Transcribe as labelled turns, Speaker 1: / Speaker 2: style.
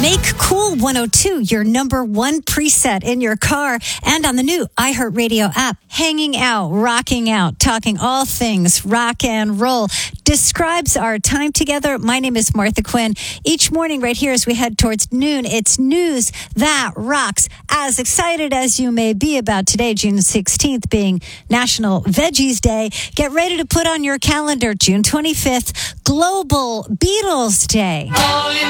Speaker 1: Make Cool 102 your number one preset in your car and on the new iHeartRadio app. Hanging out, rocking out, talking all things rock and roll. Describes our time together. My name is Martha Quinn. Each morning right here as we head towards noon, it's news that rocks. As excited as you may be about today, June 16th being National Veggies Day, get ready to put on your calendar June 25th, Global Beatles Day.